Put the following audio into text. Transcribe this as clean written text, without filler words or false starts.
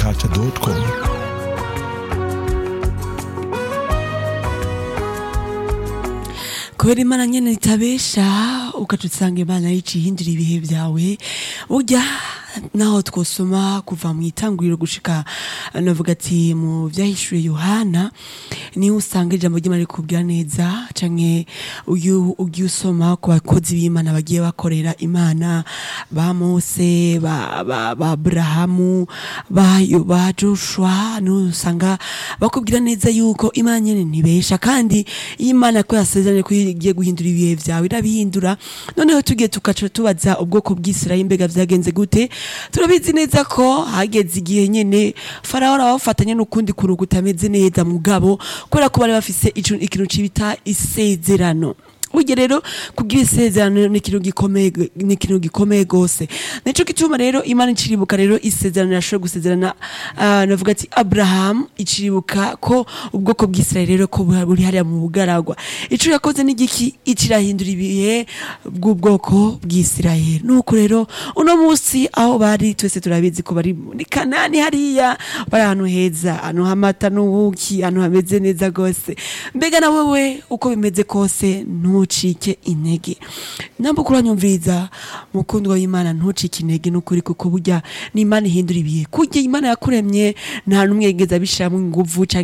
www.radioagakiza.com. kubera imana nyene itabesha ukaca usanga imana yicihindura ibihe vyawe urya naho twosoma kuva mu itanguriro gushika navuga ati mu vyahishuye Yohana niho usanga ijambo ry'Imana rikubwira neza canke ugiye usoma ku bakozi b'Imana bagiye bakorera Imana ba Mose ba Abrahamu ba Joshua no usanga bakubwira neza yuko Imana nyene ntibesha kandi Imana ko yasezeranye ko igiye guhindura ibihe vyawe irabihindura noneho tugiye tukaca tubaza ubwoko bw'Isirayeli mbega vyagenze gute turabizi neza ko hageze igihe nyene Farawo arabafatanya n'ukundi kuntu kutameze neza mugabo kubera ko bari bafise ikintu cibita isezerano burya rero kugira isezerano ni ikintu gikomeye gose nico gituma rero Imana iciribuka rero isezerano yashoboye gusezerana navuga ati Abraham iciribuka ko ubwoko bw'Isirayeli rero ko buri hariya mu bugaragwa ico yakoze n'igiki icirahindura ibihe bw'ubwoko bw'Isirayeli nuko rero uno munsi aho bari twese turabizi ko bari muri Kanani hariya bari ahantu heza ahantu hamata n'ubuki ahantu hameze neza gose mbega na wewe uko bimeze kose ntucike intege namba kuranyumviriza mukundwa w'Imana ntucike intege n'ukuri kuko burya ni Imana ihindura ibihe kurya Imana yakuremye nta numwe yigeze abishiramwo inguvu